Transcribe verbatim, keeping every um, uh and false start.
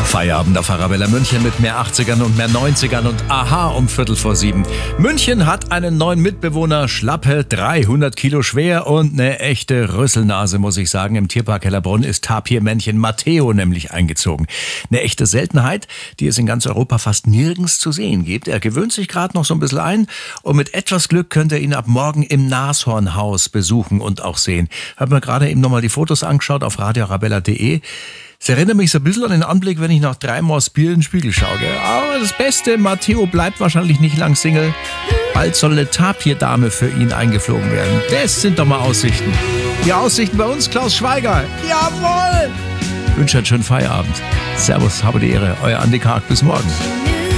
Feierabend auf Arabella München mit mehr achtzigern und mehr neunzigern und Aha um Viertel vor sieben. München hat einen neuen Mitbewohner, Schlappe, dreihundert Kilo schwer und eine echte Rüsselnase, muss ich sagen. Im Tierpark Hellerbrunn ist Tapirmännchen Matteo nämlich eingezogen. Eine echte Seltenheit, die es in ganz Europa fast nirgends zu sehen gibt. Er gewöhnt sich gerade noch so ein bisschen ein und mit etwas Glück könnt ihr ihn ab morgen im Nashornhaus besuchen und auch sehen. Hab mir gerade eben nochmal die Fotos angeschaut auf radio arabella punkt de. Es erinnert mich so ein bisschen an den Anblick, wenn ich nach drei Maß Bier in den Spiegel schaue. Gell? Aber das Beste, Matteo bleibt wahrscheinlich nicht lang Single. Bald soll eine Tapirdame für ihn eingeflogen werden. Das sind doch mal Aussichten. Die Aussichten bei uns, Klaus Schweiger. Jawohl! Ich wünsche einen schönen Feierabend. Servus, habe die Ehre. Euer Andi Karg. Bis morgen.